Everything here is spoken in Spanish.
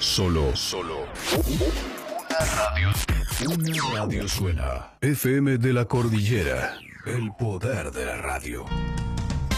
Solo. Una radio suena. FM de la Cordillera. El poder de la radio.